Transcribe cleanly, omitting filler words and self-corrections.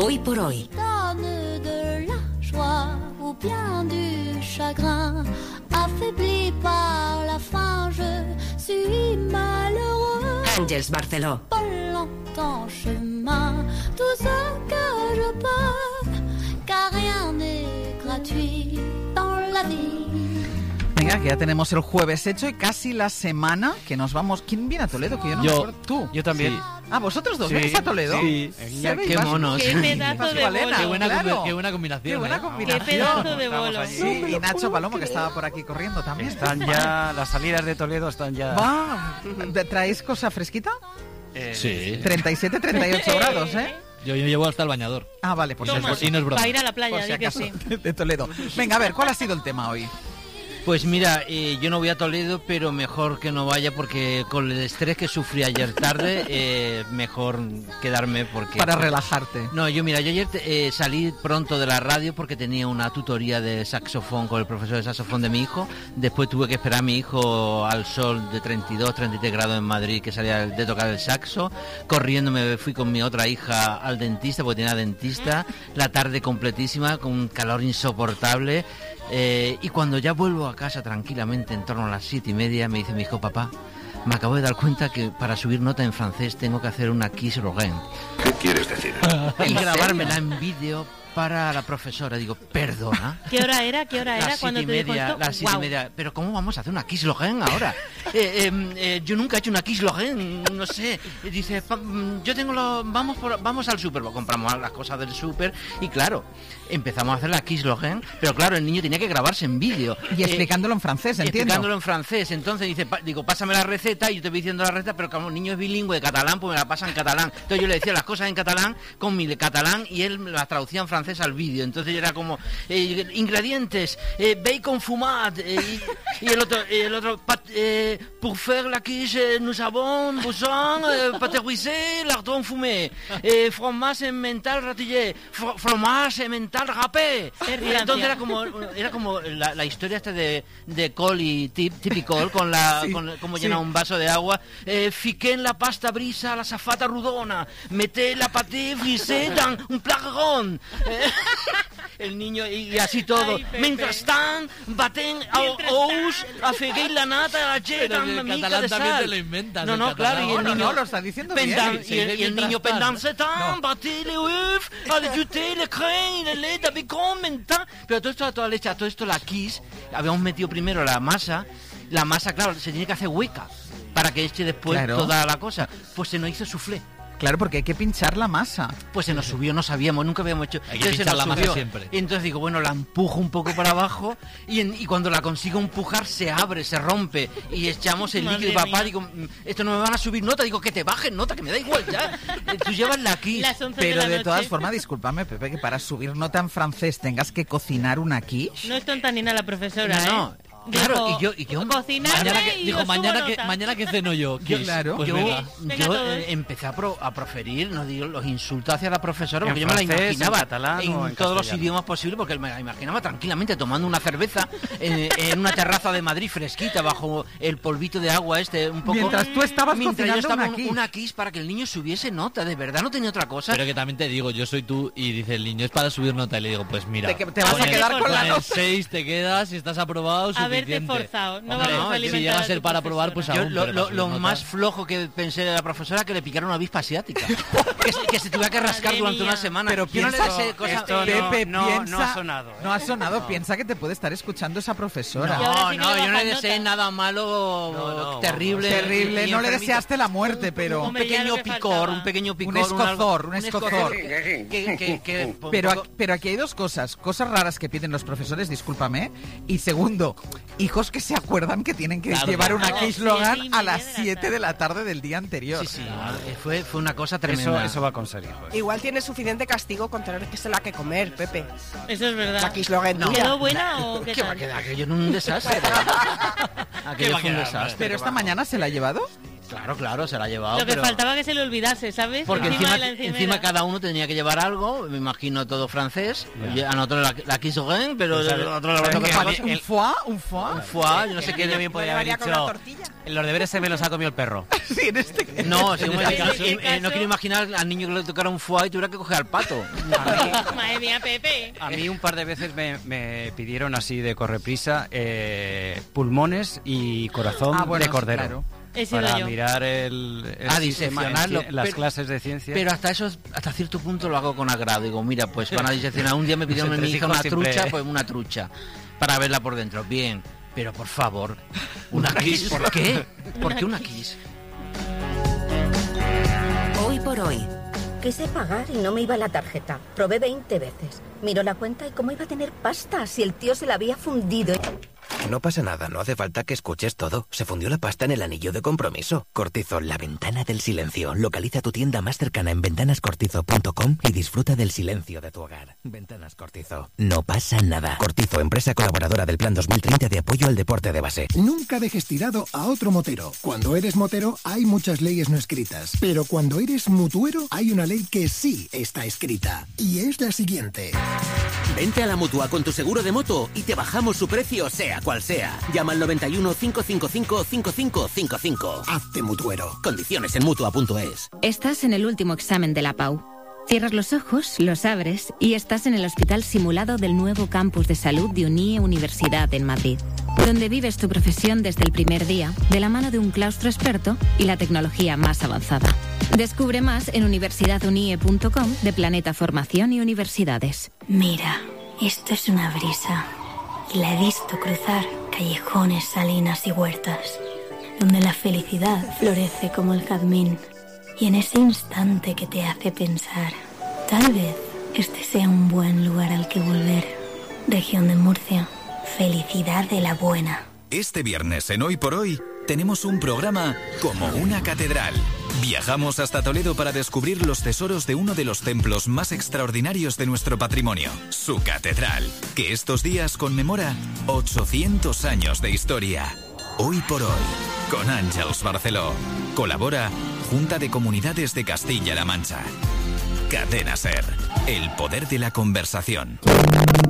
Hoy por hoy. Àngels Barceló. Venga, que ya tenemos el jueves hecho y casi la semana que nos vamos. ¿Quién viene a Toledo? Que yo no me acuerdo. ¿Tú? Yo también. Sí. Ah, ¿vosotros dos venís a Toledo? Sí. Qué monos. Qué pedazo de bolo. Qué buena combinación. Qué buena combinación. Qué pedazo de bolo. Sí, y Nacho Palomo, que estaba por aquí corriendo también. Están ya, las salidas de Toledo están ya... Va, ¿traéis cosa fresquita? Sí. 37, 38 grados, ¿eh? Yo llevo hasta el bañador. Ah, vale, pues Toma, y no es broma. para ir a la playa, por si di que acaso, sí. de Toledo. Venga, a ver, ¿cuál ha sido el tema hoy? Pues mira, yo no voy a Toledo, pero mejor que no vaya porque con el estrés que sufrí ayer tarde, mejor quedarme porque... Para relajarte. No, yo ayer salí pronto de la radio porque tenía una tutoría de saxofón con el profesor de saxofón de mi hijo. Después tuve que esperar a mi hijo al sol de 32, 33 grados en Madrid, que salía de tocar el saxo. Corriendo me fui con mi otra hija al dentista, porque tenía dentista. La tarde completísima, con un calor insoportable. Y cuando ya vuelvo a casa tranquilamente, en torno a las 7:30, me dice mi hijo: papá, me acabo de dar cuenta que para subir nota en francés tengo que hacer una Kiss Rogen. ¿Qué quieres decir? Y grabármela en vídeo para la profesora. Digo, ¿perdona? ¿Qué hora era? Las Cuando te dijo esto? Las 7:30. ¿Pero cómo vamos a hacer una Kiss Rogen ahora? Yo nunca he hecho una Kiss Rogen, no sé. Dice, yo tengo vamos al súper, compramos las cosas del súper y claro, empezamos a hacer la Kiss Rogen, pero claro, el niño tenía que grabarse en vídeo. Y explicándolo en francés, entiendo. Explicándolo en francés. Entonces digo, pásame la receta, y yo te voy diciendo la receta, pero como el niño es bilingüe de catalán, pues me la pasa en catalán. Entonces yo le decía las cosas en catalán con mi catalán y él me las traducía en francés al vídeo. Entonces yo era como ingredientes, bacon fumat, y el otro pour faire la quiche nous avons besoin pâté brisé, lardon fumé, fromage mental ratillé, fromage mental râpé. Entonces era como la historia esta de Cole y Tippy Cole con cómo llena un vaso de agua. Fiqué en la pasta brisa la safata rodona, meté la pâté brisé dans un placarón. El niño, y así todo. Mentrestant, baten ous, afegué la nata, la llet amb una mica de también te sal. lo inventas. No, claro, y el niño... No, lo está diciendo bien. Y el niño pendant setan, baté le œuf, ajouté le crème, le lait, le bacon, mental. Pero todo esto a toda leche, todo esto la Kiss, habíamos metido primero la masa, claro, se tiene que hacer hueca para que eche después toda la cosa. Pues se nos hizo soufflé. Claro, porque hay que pinchar la masa. Pues se nos subió, no sabíamos, nunca habíamos hecho. Hay que pinchar la masa siempre. Y entonces digo, bueno, la empujo un poco para abajo y cuando la consigo empujar se abre, se rompe y echamos el líquido. Y papá, digo, esto no me van a subir nota. Digo, que te bajen nota, que me da igual ya. Tú llevas la Kiss. Pero de todas formas, discúlpame, Pepe, que para subir nota en francés tengas que cocinar una quiche. No es tontanina la profesora, No. Claro, dijo, y yo mañana que ceno yo. Claro. Pues yo venga, empecé a proferir, no digo, los insultos hacia la profesora, porque yo francés, me la imaginaba en catalán o en todos los castellano. idiomas posibles, porque me la imaginaba tranquilamente tomando una cerveza en una terraza de Madrid fresquita, bajo el polvito de agua un poco. Mientras tú estabas Mientras yo cocinando estaba una Kiss para que el niño subiese nota, de verdad no tenía otra cosa. Pero que también te digo, yo soy tú y dice el niño, es para subir nota. Y le digo, pues mira, Te vas a quedar con la el nota. 6 te quedas, si estás aprobado, suficiente. Haberte forzado. No Hombre, vamos a si alimentar llega a a ser tu para profesora. probar, pues Yo aún. pero para lo subir más nota. flojo que pensé de la profesora era que le picara una avispa asiática. que se tuviera que rascar Madre durante mía. una semana. Pero yo no le piensa- deseo cosas... esto Pepe, no piensa... ha sonado. No ha sonado. Piensa que te puede estar escuchando esa profesora. Y ahora No, sí que no, le yo no le bajan deseé notas. nada malo, terrible. Terrible. y No le enfermito. deseaste la muerte, pero... Un Hombre, ya pequeño lo que picor, faltaba. un pequeño picor. Un escozor, un escozor. Pero aquí hay dos cosas raras que piden los profesores, discúlpame, y segundo, hijos que se acuerdan que tienen que Claro, llevar una claro. Kiss Logan 7:30 a las de la 7 de la tarde del día anterior. Sí, fue una cosa tremenda. Eso va con serio. Pues. Igual tiene suficiente castigo con tener que se la que comer, Pepe. Eso es verdad. La Kiss Logan tuya. ¿Quedó buena o qué ¿Qué va a tal? quedar aquello en un desastre? Aquello fue un desastre. Pero esta mañana se la ha llevado. Claro, se la ha llevado. Lo que pero... faltaba que se le olvidase, ¿sabes? Porque de la encimera. encima cada uno tenía que llevar algo, me imagino todo francés. Y a nosotros la quiso gen, pero a otros la ¿Un foie? ¿Un foie? Un foie, yo no sé qué También podría haber llevaría con una dicho, tortilla. los deberes se me los ha comido el perro. Sí, en este caso. No, sí, En este caso- no quiero imaginar al niño que le tocara un foie y tuviera que coger al pato. Madre mía, Pepe. A mí un par de veces me pidieron así de correprisa pulmones y corazón de cordero. Claro. He sido Para yo. mirar el sistema, diseccionarlo. las clases de ciencia. Pero hasta cierto punto lo hago con agrado. Digo, mira, pues van a diseccionar. Un día me pidieron a mi hija una trucha, pues una trucha, para verla por dentro. Bien, pero por favor, una kiss. ¿Por qué? ¿Por qué una kiss? Hoy por hoy. Quise pagar y no me iba la tarjeta. Probé 20 veces. Miró la cuenta y cómo iba a tener pasta si el tío se la había fundido. No pasa nada, no hace falta que escuches todo. Se fundió la pasta en el anillo de compromiso. Cortizo, la ventana del silencio. Localiza tu tienda más cercana en ventanascortizo.com y disfruta del silencio de tu hogar. Ventanas Cortizo. No pasa nada. Cortizo, empresa colaboradora del Plan 2030 de apoyo al deporte de base. Nunca dejes tirado a otro motero. Cuando eres motero hay muchas leyes no escritas, pero cuando eres mutuero hay una ley que sí está escrita. Y es la siguiente. Vente a la Mutua con tu seguro de moto y te bajamos su precio sea cual sea. Llama al 91 555 5555. Hazte mutuero. Condiciones en Mutua.es. Estás en el último examen de la PAU. Cierras los ojos, los abres y estás en el hospital simulado del nuevo campus de salud de UNIE Universidad en Madrid, donde vives tu profesión desde el primer día, de la mano de un claustro experto y la tecnología más avanzada. Descubre más en universidadunie.com de Planeta Formación y Universidades. Mira, esto es una brisa. Y la he visto cruzar callejones, salinas y huertas, donde la felicidad florece como el jazmín. Y en ese instante que te hace pensar, tal vez este sea un buen lugar al que volver. Región de Murcia, felicidad de la buena. Este viernes en Hoy por Hoy tenemos un programa como una catedral. Viajamos hasta Toledo para descubrir los tesoros de uno de los templos más extraordinarios de nuestro patrimonio, su catedral, que estos días conmemora 800 años de historia. Hoy por Hoy, con Àngels Barceló. Colabora Junta de Comunidades de Castilla-La Mancha. Cadena SER, el poder de la conversación.